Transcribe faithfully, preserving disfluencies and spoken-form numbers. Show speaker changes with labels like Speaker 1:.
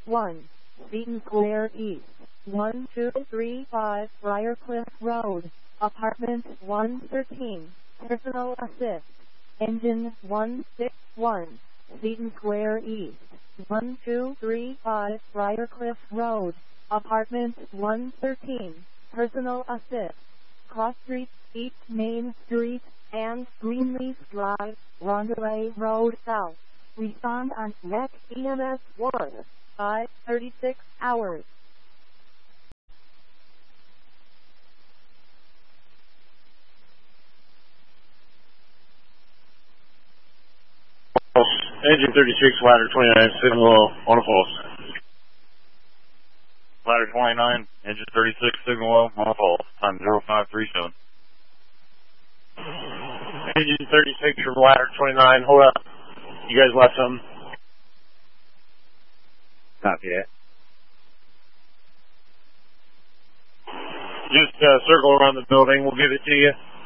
Speaker 1: one, Seton Square East, one two three five Briarcliff Road, Apartment one thirteen, Personal Assist, Engine one six one, Seton Square East, one two three five Briarcliff Road, Apartment one thirteen, Personal Assist, Cross Street, East Main Street, and Greenleaf Drive, Rondelay Road South. Respond on R E C E M S one, five thirty-six hours.
Speaker 2: Engine thirty-six, ladder twenty-nine, signal on a false.
Speaker 3: Ladder twenty-nine, engine thirty-six, signal low, on a false. Time zero five three seven.
Speaker 2: Engine thirty-six from ladder twenty-nine, hold up. You guys left some?
Speaker 4: Not yet.
Speaker 2: Just uh, circle around the building, we'll give it to you.